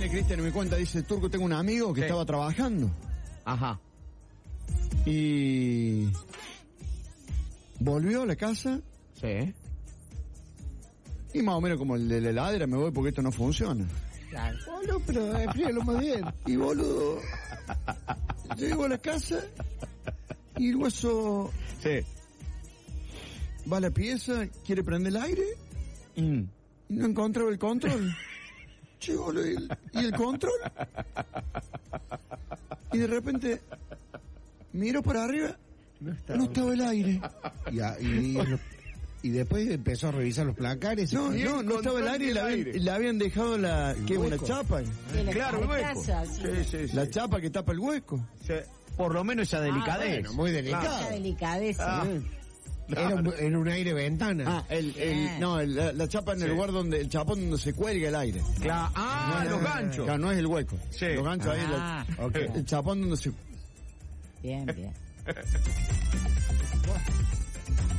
viene Cristian y me cuenta, dice, Turco, tengo un amigo que estaba trabajando. Ajá. Y volvió a la casa. Sí. Y más o menos como el de la heladera, me voy porque esto no funciona. Claro. Boludo, pero enfríalo más bien. Y boludo, llego a la casa y el hueso Sí. va a la pieza, quiere prender el aire y no encontraba el control. Che, boludo, ¿y el control? Y de repente miro para arriba, no estaba el aire. Y después empezó a revisar los placares. No estaba el aire y le habían dejado una chapa. Claro, el hueco. Sí. La chapa que tapa el hueco. Sí. Por lo menos esa delicadez. Bueno, muy delicado. Esa delicadeza. Era un aire ventana. La chapa en el lugar donde, el chapón donde se cuelga el aire. Claro. Los ganchos. Claro, no es el hueco. Sí. Los ganchos ahí, el chapón donde se... Bien.